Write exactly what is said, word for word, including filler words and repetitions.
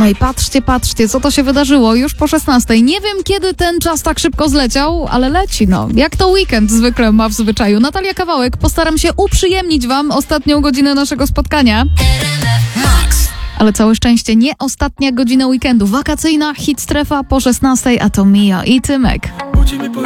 No i patrzcie, patrzcie, co to się wydarzyło już po szesnastej. Nie wiem, kiedy ten czas tak szybko zleciał, ale leci, no. Jak to weekend zwykle ma w zwyczaju. Natalia Kawałek, postaram się uprzyjemnić wam ostatnią godzinę naszego spotkania. Ale całe szczęście nie ostatnia godzina weekendu. Wakacyjna hit strefa po szesnastej, a to Mia i Tymek.